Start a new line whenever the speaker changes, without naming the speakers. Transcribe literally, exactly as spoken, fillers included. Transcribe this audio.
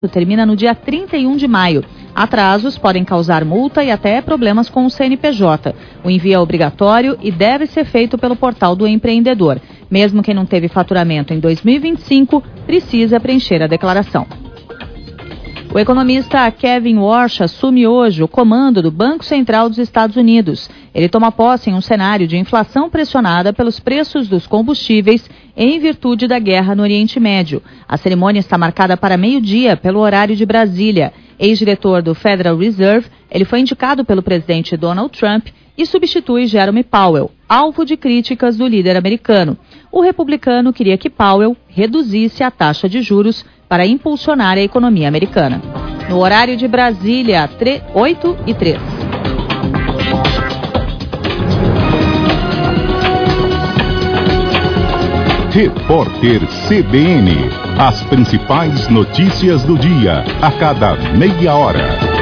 termina no dia trinta e um de maio. Atrasos podem causar multa e até problemas com o C N P J. O envio é obrigatório e deve ser feito pelo portal do empreendedor. Mesmo quem não teve faturamento em dois mil e vinte e cinco, precisa preencher a declaração. O economista Kevin Warsh assume hoje o comando do Banco Central dos Estados Unidos. Ele toma posse em um cenário de inflação pressionada pelos preços dos combustíveis em virtude da guerra no Oriente Médio. A cerimônia está marcada para meio-dia pelo horário de Brasília. Ex-diretor do Federal Reserve, ele foi indicado pelo presidente Donald Trump e substitui Jerome Powell, alvo de críticas do líder americano. O republicano queria que Powell reduzisse a taxa de juros para impulsionar a economia americana. No horário de Brasília, oito e três.
Repórter C B N. As principais notícias do dia, a cada meia hora.